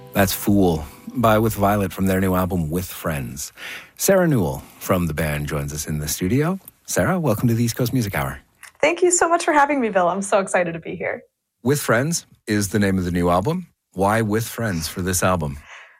That's Fool by With Violet from their new album, With Friends. Sarah Newell from the band joins us in the studio. Sarah, welcome to the East Coast Music Hour. Thank you so much for having me, Bill. I'm so excited to be here. With Friends is the name of the new album. Why With Friends for this album?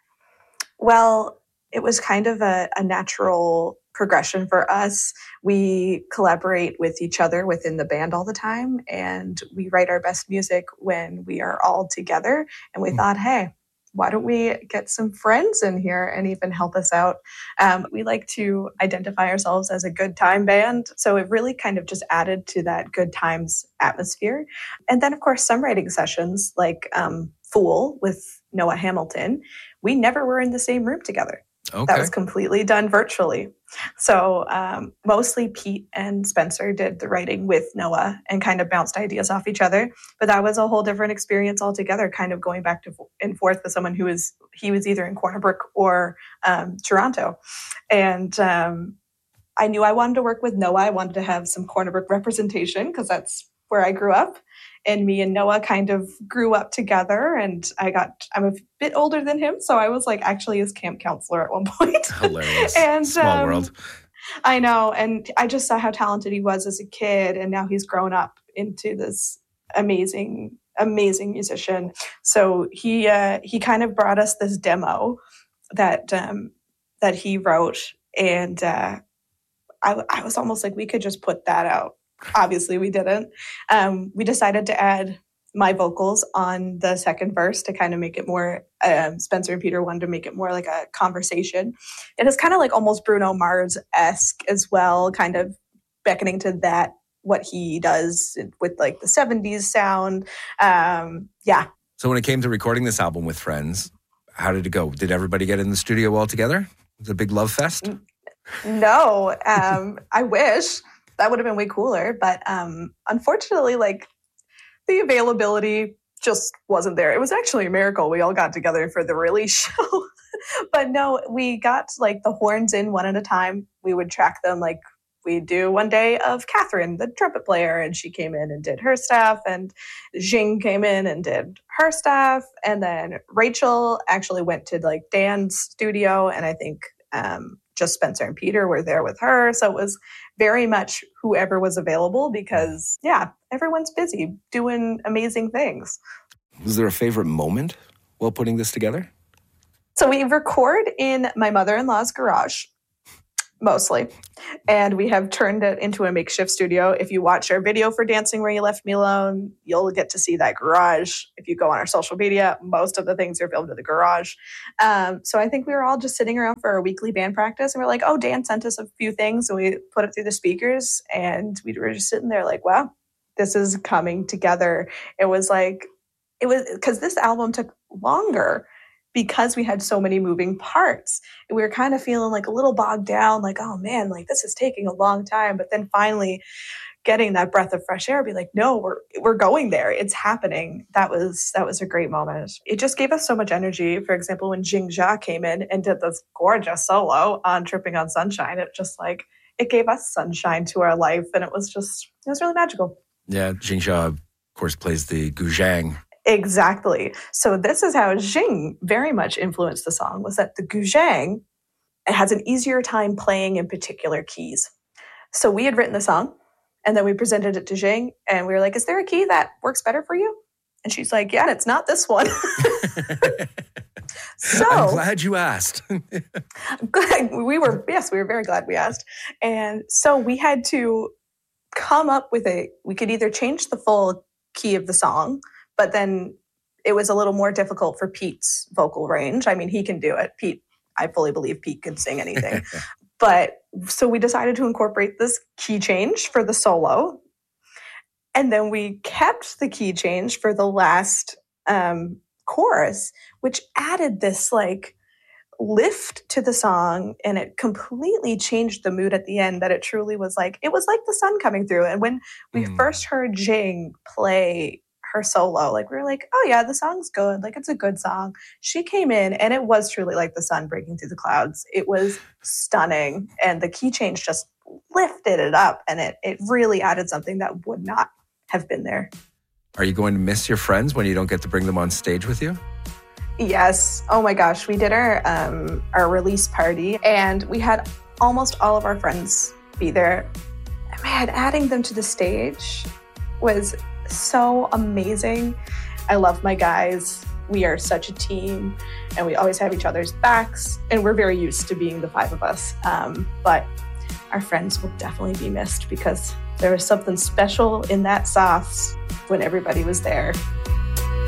Well, it was kind of a natural progression for us. We collaborate with each other within the band all the time, and we write our best music when we are all together. And we thought, hey, why don't we get some friends in here and even help us out? We like to identify ourselves as a good time band. So it really kind of just added to that good times atmosphere. And then, of course, some writing sessions like Fool with Noah Hamilton, we never were in the same room together. Okay. That was completely done virtually. So mostly Pete and Spencer did the writing with Noah and kind of bounced ideas off each other. But that was a whole different experience altogether, kind of going back and forth with someone he was either in Corner Brook or Toronto. And I knew I wanted to work with Noah. I wanted to have some Corner Brook representation because that's where I grew up. And me and Noah kind of grew up together, and I'm a bit older than him, so I was like actually his camp counselor at one point. Hilarious. And small world. I know, and I just saw how talented he was as a kid, and now he's grown up into this amazing musician. So he kind of brought us this demo that he wrote, and I was almost like we could just put that out. Obviously, we didn't. We decided to add my vocals on the second verse to kind of make it more, Spencer and Peter wanted to make it more like a conversation. It is kind of like almost Bruno Mars-esque as well, kind of beckoning to that, what he does with like the 70s sound. Yeah. So when it came to recording this album With Friends, how did it go? Did everybody get in the studio all together? Was it a big love fest? No, I wish. That would have been way cooler. But unfortunately, like the availability just wasn't there. It was actually a miracle. We all got together for the release show. But no, we got like the horns in one at a time. We would track them like we do one day of Catherine, the trumpet player, and she came in and did her stuff. And Jing came in and did her stuff. And then Rachel actually went to like Dan's studio, and I think just Spencer and Peter were there with her. So it was very much whoever was available because, yeah, everyone's busy doing amazing things. Was there a favorite moment while putting this together? So we record in my mother-in-law's garage, mostly. And we have turned it into a makeshift studio. If you watch our video for Dancing Where You Left Me Alone, you'll get to see that garage. If you go on our social media, most of the things are filmed in the garage. So I think we were all just sitting around for our weekly band practice. And we're like, oh, Dan sent us a few things. And we put it through the speakers. And we were just sitting there like, wow, this is coming together. It was because this album took longer because we had so many moving parts. And we were kind of feeling like a little bogged down, like, oh man, like this is taking a long time. But then finally getting that breath of fresh air, be like, no, we're going there. It's happening. That was a great moment. It just gave us so much energy. For example, when Jing Jia came in and did this gorgeous solo on Tripping on Sunshine, it gave us sunshine to our life. And it was really magical. Yeah, Jing Jia, of course, plays the guzheng. Exactly. So this is how Jing very much influenced the song, was that the guzheng, it has an easier time playing in particular keys. So we had written the song, and then we presented it to Jing, and we were like, is there a key that works better for you? And she's like, yeah, it's not this one. So I'm glad you asked. we were very glad we asked. And so we had to come up with we could either change the full key of the song, but then it was a little more difficult for Pete's vocal range. I mean, he can do it. Pete, I fully believe Pete could sing anything. But so we decided to incorporate this key change for the solo. And then we kept the key change for the last chorus, which added this like lift to the song, and it completely changed the mood at the end, that it truly was like, it was like the sun coming through. And when we first heard Jing play her solo, like we were like, oh yeah, the song's good, like it's a good song. She came in and it was truly like the sun breaking through the clouds. It was stunning, and the key change just lifted it up, and it really added something that would not have been there. Are you going to miss your friends when you don't get to bring them on stage with you? Yes. Oh my gosh. We did our release party and we had almost all of our friends be there. And man, adding them to the stage was so amazing. I love my guys. We are such a team and we always have each other's backs and we're very used to being the five of us. But our friends will definitely be missed because there was something special in that sauce when everybody was there.